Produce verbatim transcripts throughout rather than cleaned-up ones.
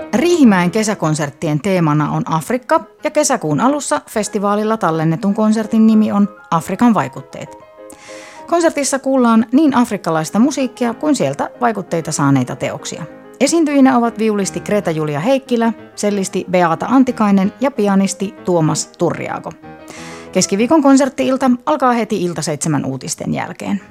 Riihimäen kesäkonserttien teemana on Afrikka ja kesäkuun alussa festivaalilla tallennetun konsertin nimi on Afrikan vaikutteet. Konsertissa kuullaan niin afrikkalaista musiikkia kuin sieltä vaikutteita saaneita teoksia. Esiintyjinä ovat viulisti Greta-Julia Heikkilä, cellisti Beata Antikainen ja pianisti Tuomas Turriago. Keskiviikon konsertti-ilta alkaa heti ilta seitsemän uutisten jälkeen.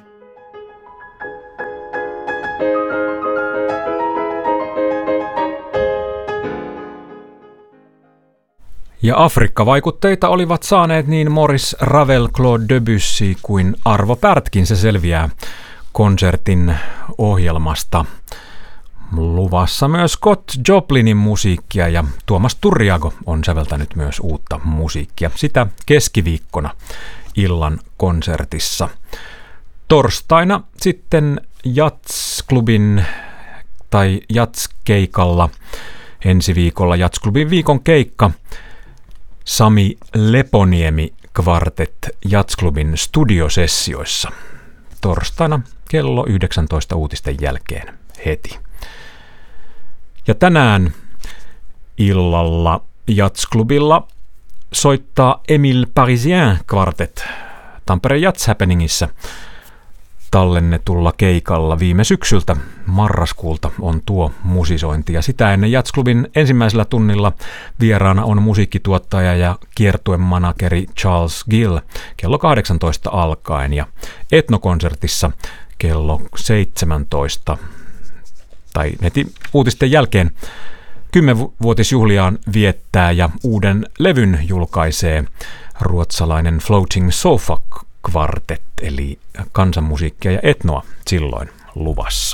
Ja Afrikka-vaikutteita olivat saaneet niin Maurice Ravel, Claude Debussy kuin Arvo Pärtkin, se selviää konsertin ohjelmasta. Luvassa myös Scott Joplinin musiikkia ja Tuomas Turriago on säveltänyt myös uutta musiikkia. Sitä keskiviikkona illan konsertissa. Torstaina sitten Jats-klubin tai Jats-keikalla ensi viikolla Jats-klubin viikon keikka. Sami Leponiemi Kvartet Jats-klubin studiosessioissa. Torstaina kello yhdeksäntoista uutisten jälkeen heti. Ja tänään illalla Jats-klubilla soittaa Emile Parisien Kvartet Tampereen Jats Happeningissä tallennetulla keikalla viime syksyltä marraskuulta on tuo musisointi. Ja sitä ennen Jats-klubin ensimmäisellä tunnilla vieraana on musiikkituottaja ja kiertuemanageri Charles Gill kello kahdeksantoista alkaen ja etnokonsertissa kello seitsemäntoista tai heti uutisten jälkeen kymmenvuotisjuhliaan viettää ja uuden levyn julkaisee ruotsalainen Floating Sofa Kvartet, eli kansanmusiikkia ja etnoa silloin luvassa.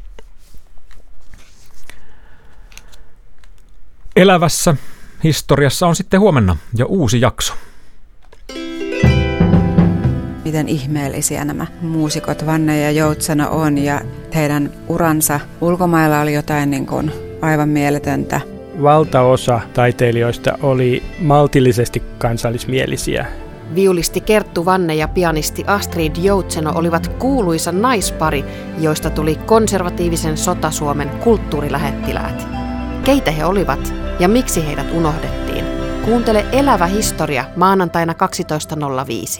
Elävässä historiassa on sitten huomenna jo uusi jakso. Miten ihmeellisiä nämä muusikot Vanne ja Joutseno on, ja heidän uransa ulkomailla oli jotain niin kuin aivan mieletöntä. Valtaosa taiteilijoista oli maltillisesti kansallismielisiä. Viulisti Kerttu Vanne ja pianisti Astrid Joutseno olivat kuuluisa naispari, joista tuli konservatiivisen Sota-Suomen kulttuurilähettiläät. Keitä he olivat ja miksi heidät unohdettiin? Kuuntele Elävä historia maanantaina kaksitoista nolla viisi.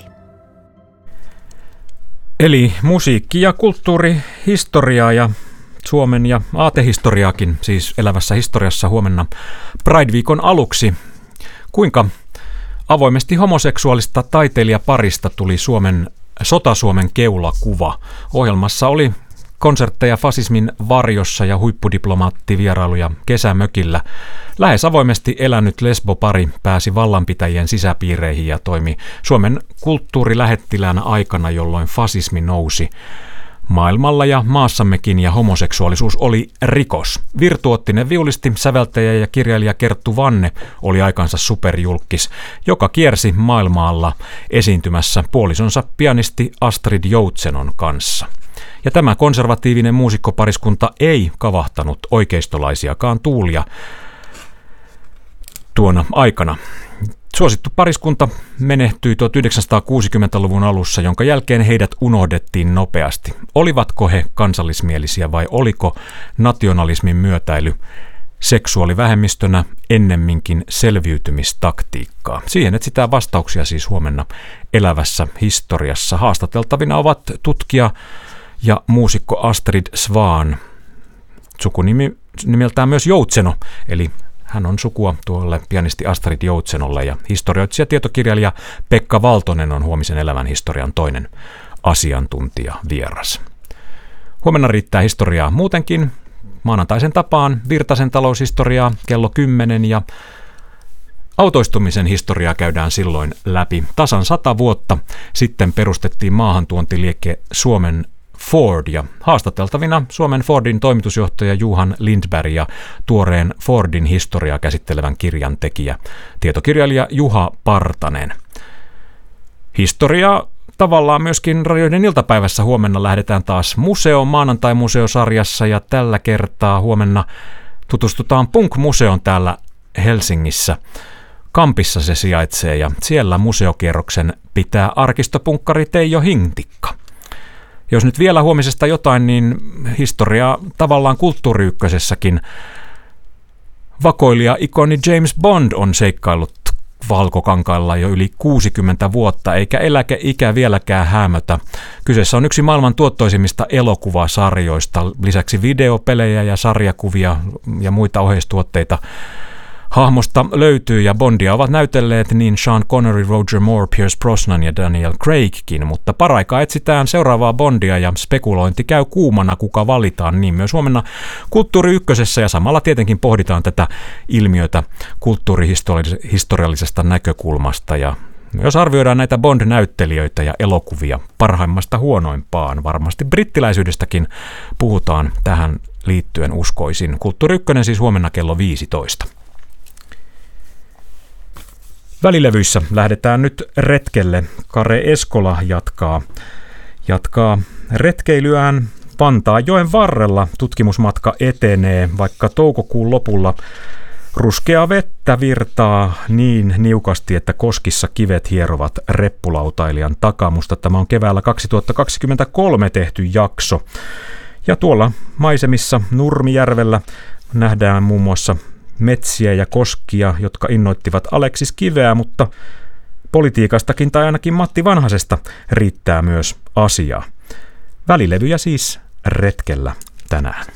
Eli musiikki- ja kulttuurihistoriaa ja Suomen ja aatehistoriaakin, siis Elävässä historiassa huomenna Pride-viikon aluksi. Kuinka avoimesti homoseksuaalista taiteilijaparista tuli Suomen Sota-Suomen keulakuva. Ohjelmassa oli konsertteja fasismin varjossa ja huippudiplomaattivierailuja kesämökillä. Lähes avoimesti elänyt lesbopari pääsi vallanpitäjien sisäpiireihin ja toimi Suomen kulttuurilähettiläänä aikana, jolloin fasismi nousi maailmalla ja maassammekin ja homoseksuaalisuus oli rikos. Virtuoottinen viulisti, säveltäjä ja kirjailija Kerttu Vanne oli aikansa superjulkkis, joka kiersi maailmalla esiintymässä puolisonsa pianisti Astrid Joutsenon kanssa. Ja tämä konservatiivinen muusikkopariskunta ei kavahtanut oikeistolaisiakaan tuulia tuona aikana. Suosittu pariskunta menehtyi tuhatyhdeksänsataakuusikymmentäluvun alussa, jonka jälkeen heidät unohdettiin nopeasti. Olivatko he kansallismielisiä vai oliko nationalismin myötäily seksuaalivähemmistönä ennemminkin selviytymistaktiikkaa? Siihen etsitään vastauksia siis huomenna Elävässä historiassa. Haastateltavina ovat tutkija ja muusikko Astrid Svan, sukunimi nimeltään myös Joutseno, eli hän on sukua tuolle pianisti Astrid Joutsenolle, ja historioitsija tietokirjailija Pekka Valtonen on huomisen Elävän historian toinen asiantuntija vieras. Huomenna riittää historiaa muutenkin. Maanantaisen tapaan Virtasen taloushistoriaa kello kymmenen ja autoistumisen historiaa käydään silloin läpi. Tasan sata vuotta sitten perustettiin maahantuontiliike Suomen Ford ja haastateltavina Suomen Fordin toimitusjohtaja Johan Lindberg ja tuoreen Fordin historiaa käsittelevän kirjan tekijä, tietokirjailija Juha Partanen. Historiaa tavallaan myöskin radioiden iltapäivässä huomenna lähdetään taas museoon maanantai-museosarjassa ja tällä kertaa huomenna tutustutaan Punk-museon täällä Helsingissä. Kampissa se sijaitsee ja siellä museokierroksen pitää arkistopunkkari Teijo Hintikka. Jos nyt vielä huomisesta jotain, niin historiaa tavallaan Kulttuuri Ykkösessäkin Vakoilija-ikoni James Bond on seikkaillut valkokankailla jo yli kuusikymmentä vuotta, eikä eläkeikä vieläkään häämötä. Kyseessä on yksi maailman tuottoisimmista elokuvasarjoista, lisäksi videopelejä ja sarjakuvia ja muita oheistuotteita hahmosta löytyy, ja Bondia ovat näytelleet niin Sean Connery, Roger Moore, Pierce Brosnan ja Daniel Craigkin, mutta paraikaa etsitään seuraavaa Bondia ja spekulointi käy kuumana, kuka valitaan, niin myös huomenna Kulttuuri Ykkösessä, ja samalla tietenkin pohditaan tätä ilmiötä kulttuurihistoriallisesta näkökulmasta, ja jos arvioidaan näitä Bond-näyttelijöitä ja elokuvia parhaimmasta huonoimpaan, varmasti brittiläisyydestäkin puhutaan tähän liittyen, uskoisin. Kulttuuri Ykkönen siis huomenna kello viisitoista. Välilevyissä lähdetään nyt retkelle. Kare Eskola jatkaa, jatkaa retkeilyään Vantaanjoen varrella. Tutkimusmatka etenee, vaikka toukokuun lopulla ruskeaa vettä virtaa niin niukasti, että koskissa kivet hierovat reppulautailijan takamusta. Tämä on keväällä kaksituhattakaksikymmentäkolme tehty jakso. Ja tuolla maisemissa Nurmijärvellä nähdään muun muassa metsiä ja koskia, jotka innoittivat Aleksis Kiveä, mutta politiikastakin tai ainakin Matti Vanhasesta riittää myös asiaa. Välilevyjä siis retkellä tänään.